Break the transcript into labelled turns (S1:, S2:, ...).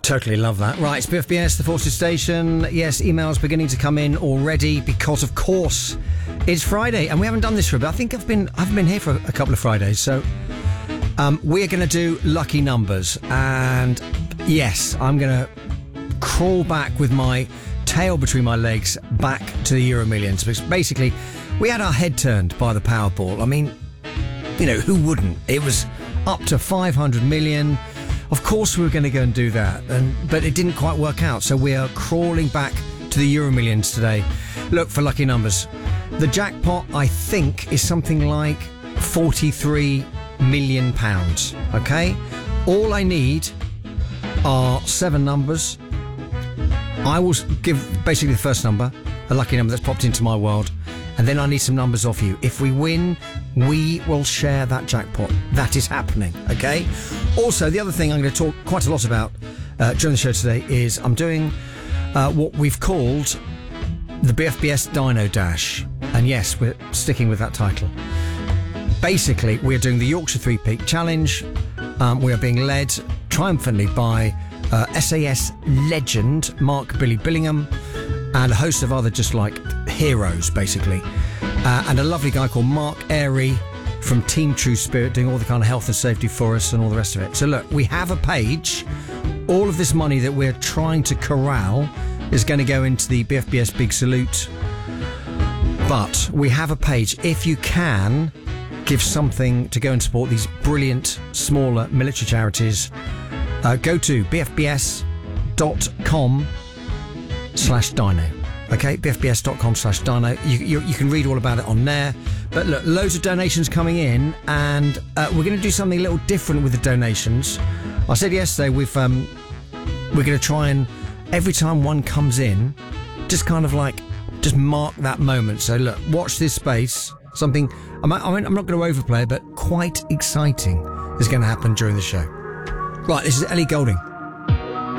S1: Totally love that. Right, it's BFBS, the Forces Station. Yes, emails beginning to come in already because, of course, it's Friday and we haven't done this for a bit. I think I've been here for a couple of Fridays, so we're going to do lucky numbers. And yes, I'm going to crawl back with my tail between my legs back to the Euro Millions, because basically we had our head turned by the Powerball. I mean, you know, who wouldn't? It was up to 500 million. Of course we were going to go and do that, but it didn't quite work out, so we are crawling back to the Euro Millions today. Look for lucky numbers. The jackpot, I think, is something like £43 million, okay? All I need are 7 numbers. I will give basically the first number, a lucky number that's popped into my world, and then I need some numbers off you. If we win, we will share that jackpot. That is happening, okay? Also, the other thing I'm going to talk quite a lot about during the show today is I'm doing what we've called the BFBS Dino Dash. And yes, we're sticking with that title. Basically, we're doing the Yorkshire Three Peak Challenge. We are being led triumphantly by SAS legend Mark Billy Billingham and a host of other just like heroes, basically. And a lovely guy called Mark Airy from Team True Spirit doing all the kind of health and safety for us and all the rest of it. So look, we have a page. All of this money that we're trying to corral is going to go into the BFBS Big Salute. But we have a page. If you can give something to go and support these brilliant, smaller military charities, go to bfbs.com/dino. Okay, bfbs.com/dino. You can read all about it on there. But look, loads of donations coming in, and we're going to do something a little different with the donations. I said yesterday we're going to try and every time one comes in, just kind of like just mark that moment. So look, watch this space. Something I'm not going to overplay, but quite exciting is going to happen during the show. Right, this is Ellie Goulding.